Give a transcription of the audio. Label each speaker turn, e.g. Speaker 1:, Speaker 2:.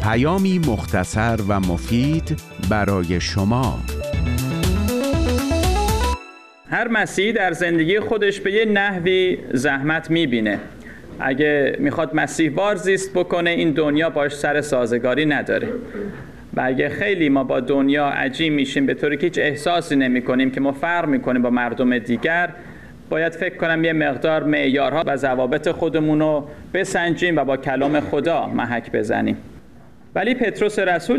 Speaker 1: پیامی مختصر و مفید برای شما.
Speaker 2: هر مسیحی در زندگی خودش به یه نحوی زحمت میبینه. اگه میخواد مسیح وار زیست بکنه، این دنیا باش سر سازگاری نداره. و اگه خیلی ما با دنیا عجیم میشیم به طوری که هیچ احساسی نمی کنیم که ما فرق میکنیم با مردم دیگر، باید فکر کنم یه مقدار معیارها و ضوابط خودمون رو بسنجیم و با کلام خدا محک بزنیم. ولی پتروس رسول